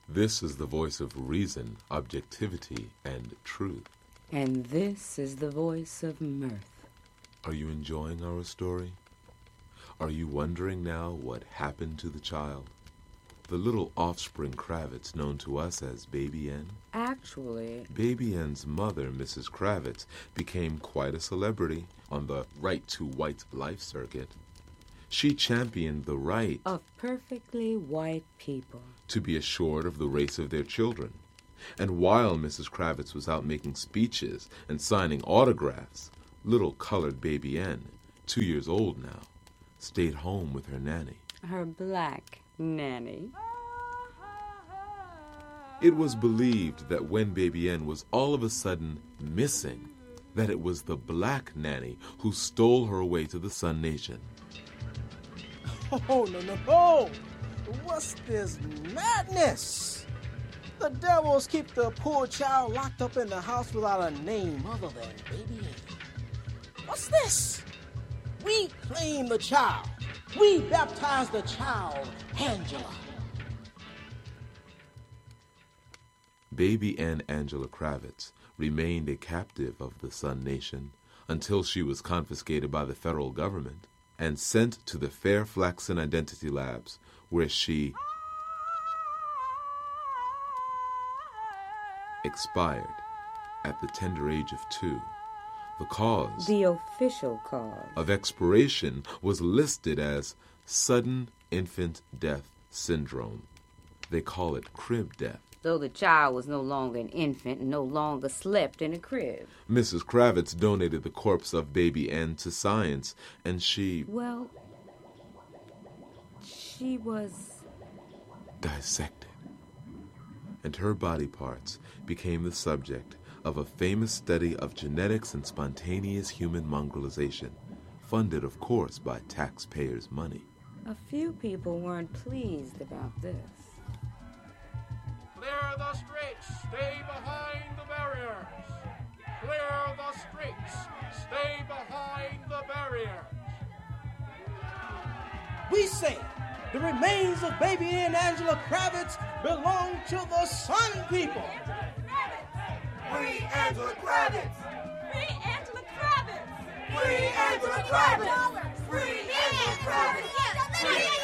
This is the voice of reason, objectivity, and truth. And this is the voice of mirth. Are you enjoying our story? Are you wondering now what happened to the child? The little offspring Kravitz known to us as Baby N? Actually, Baby N's mother, Mrs. Kravitz, became quite a celebrity on the right to white life circuit. She championed the right of perfectly white people to be assured of the race of their children. And while Mrs. Kravitz was out making speeches and signing autographs, little colored Baby N, 2 years old now, stayed home with her nanny. Her black nanny. It was believed that when Baby N was all of a sudden missing, that it was the black nanny who stole her away to the Sun Nation. Oh, no. What's this madness? The devils keep the poor child locked up in the house without a name other than Baby N. What's this? We claim the child. We baptize the child, Angela. Baby N. Angela Kravitz remained a captive of the Sun Nation until she was confiscated by the federal government and sent to the Fairflaxen Identity Labs, where she expired at the tender age of 2. The cause, the official cause, of expiration was listed as sudden infant death syndrome. They call it crib death. Though the child was no longer an infant and no longer slept in a crib. Mrs. Kravitz donated the corpse of Baby N to science, and she... Well, she was... dissected. And her body parts became the subject of a famous study of genetics and spontaneous human mongrelization, funded, of course, by taxpayers' money. A few people weren't pleased about this. Clear the streets, stay behind the barriers. Clear the streets, stay behind the barriers. We say the remains of Baby N. Angela Kravitz belong to the Sun people. Free Angela Kravitz! Free Angela Kravitz! Free Angela Kravitz! Free Angela Kravitz!